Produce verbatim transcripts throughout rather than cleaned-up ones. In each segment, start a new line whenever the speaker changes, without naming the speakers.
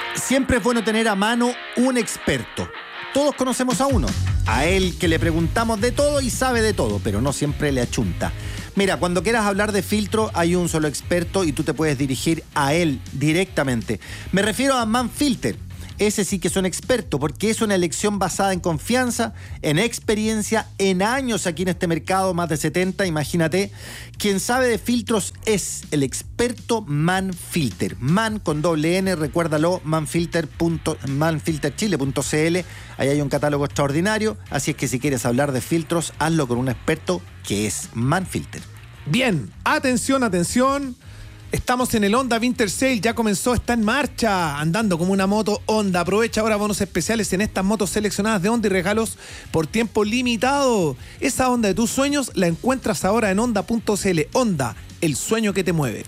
Siempre es bueno tener a mano un experto. Todos conocemos a uno, a él que le preguntamos de todo y sabe de todo, pero no siempre le achunta. Mira, cuando quieras hablar de filtro hay un solo experto y tú te puedes dirigir a él directamente. Me refiero a Manfilter. Ese sí que es un experto, porque es una elección basada en confianza, en experiencia, en años aquí en este mercado, más de setenta, imagínate. Quien sabe de filtros es el experto Manfilter. Man con doble N, recuérdalo, manfilter chile punto c l. Ahí hay un catálogo extraordinario, así es que si quieres hablar de filtros, hazlo con un experto que es Manfilter.
Bien, atención, atención. Estamos en el Honda Winter Sale, ya comenzó, está en marcha, andando como una moto Honda. Aprovecha ahora bonos especiales en estas motos seleccionadas de Honda y regalos por tiempo limitado. Esa Honda de tus sueños la encuentras ahora en honda punto c l. Honda, el sueño que te mueve.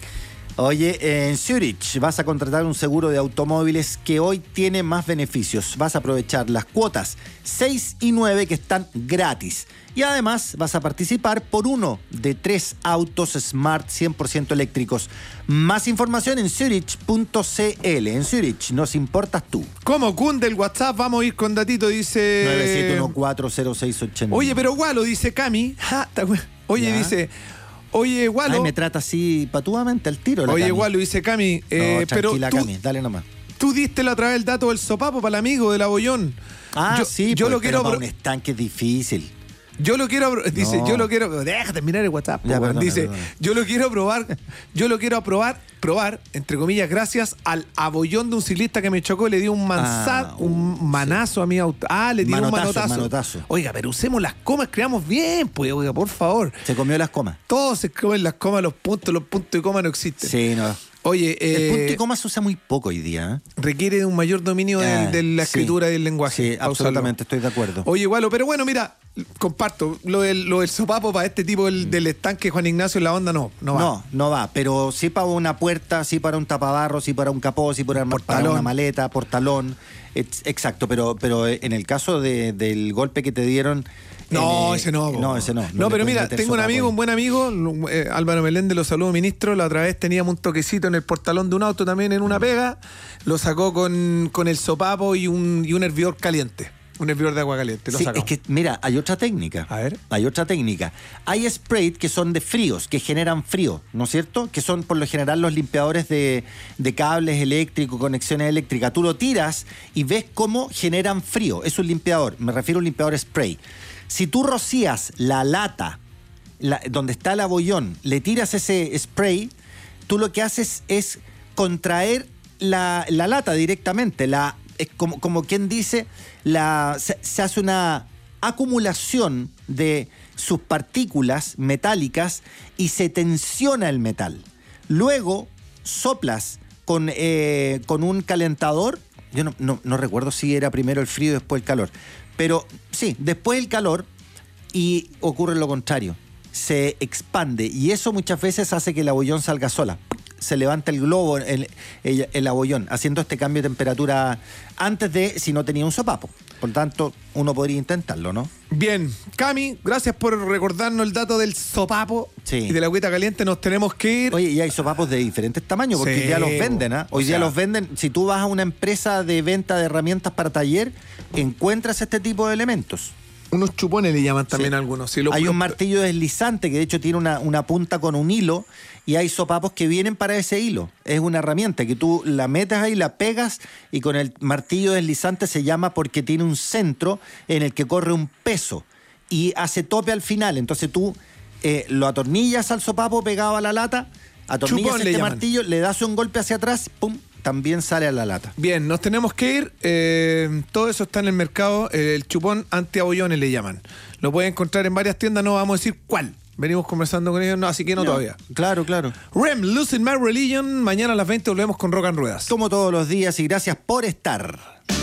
Oye, en Zurich vas a contratar un seguro de automóviles que hoy tiene más beneficios. Vas a aprovechar las cuotas seis y nueve que están gratis. Y además vas a participar por uno de tres autos Smart cien por ciento eléctricos. Más información en zurich punto c l. En Zurich nos importas tú.
¿Cómo cunde el WhatsApp? Vamos a ir con datito, dice...
nueve siete uno cuatro cero seis ocho nueve.
Oye, pero Gualo, dice Cami. Ja, Oye, ¿ya? Dice... Oye, Gualo...
Ay, me trata así patuamente al tiro.
Oye,
Cami.
Gualo, dice Cami... Eh,
no, tranquila,
pero tú,
Cami, dale nomás.
Tú diste la otra vez el dato del sopapo para el amigo del Abollón.
Ah,
yo,
sí,
yo
pues,
lo quiero...
pero para un estanque es difícil.
Yo lo quiero, dice,
no.
yo lo quiero, déjate mirar el WhatsApp,
ya, perdona,
dice,
perdona.
yo lo quiero probar, yo lo quiero aprobar, probar, entre comillas, gracias al abollón de un ciclista que me chocó y le dio un manzat, ah, uh, un manazo sí. a mi auto. Ah, le dio
manotazo,
un manotazo.
manotazo.
Oiga, pero usemos las comas, creamos bien, pues, oiga, por favor.
Se comió las comas.
Todos se comen las comas, los puntos, los puntos y coma no existen.
Sí, no.
Oye,
el
eh,
punto y coma se usa muy poco hoy día. ¿eh?
Requiere de un mayor dominio de,
ah,
de la escritura
sí,
y el lenguaje.
Sí, absolutamente, estoy de acuerdo.
Oye, Gualo, pero bueno, mira, comparto, lo del, lo del sopapo para este tipo del, del estanque Juan Ignacio en la Honda no, no va.
No, no va, pero sí para una puerta, sí para un tapabarro, sí para un capó, sí para, para una maleta, portalón. Exacto, pero, pero en el caso de, del golpe que te dieron...
No,
eh,
ese no.
No, ese no. No,
no pero mira, tengo un amigo,
ahí.
un buen amigo, eh, Álvaro Meléndez, lo saludo, ministro. La otra vez teníamos un toquecito en el portalón de un auto también en una pega. Lo sacó con, con el sopapo y un, y un hervidor caliente. Un hervidor de agua caliente. Lo
sí,
sacamos.
es que, mira, hay otra técnica.
A ver.
Hay otra técnica. Hay sprays que son de fríos, que generan frío, ¿no es cierto? Que son, por lo general, los limpiadores de, de cables eléctricos, conexiones eléctricas. Tú lo tiras y ves cómo generan frío. Es un limpiador. Me refiero a un limpiador spray. Si tú rocías la lata, la, donde está el abollón, le tiras ese spray, tú lo que haces es contraer la, la lata directamente. La, es como, como quien dice, la, se, se hace una acumulación de sus partículas metálicas y se tensiona el metal. Luego soplas con, eh, con un calentador. Yo no, no, no recuerdo si era primero el frío y después el calor. Pero sí, después el calor y ocurre lo contrario. Se expande y eso muchas veces hace que el abollón salga sola. Se levanta el globo, el, el, el abollón, haciendo este cambio de temperatura antes de si no tenía un sopapo. Por tanto, uno podría intentarlo, ¿no?
Bien, Cami, gracias por recordarnos el dato del sopapo
sí.
y de la agüita caliente. Nos tenemos que ir.
Oye, y hay sopapos de diferentes tamaños, porque
sí,
hoy día los venden, ¿ah? ¿eh? Hoy día sea, los venden. Si tú vas a una empresa de venta de herramientas para taller, encuentras este tipo de elementos.
Unos chupones le llaman también
sí.
algunos. Sí, lo,
hay
lo,
un martillo deslizante que de hecho tiene una, una punta con un hilo y hay sopapos que vienen para ese hilo. Es una herramienta que tú la metes ahí, la pegas y con el martillo deslizante se llama porque tiene un centro en el que corre un peso y hace tope al final. Entonces tú eh, lo atornillas al sopapo pegado a la lata, atornillas Chupón, este le martillo, le das un golpe hacia atrás, pum, también sale a la lata.
Bien, nos tenemos que ir. Eh, todo eso está en el mercado. Eh, el chupón antiabollones le llaman. Lo pueden encontrar en varias tiendas, no vamos a decir cuál. Venimos conversando con ellos, no, así que no, no todavía.
Claro, claro.
Rem, Losing My Religion. Mañana a las veinte volvemos con Rock and Ruedas.
Como todos los días y gracias por estar.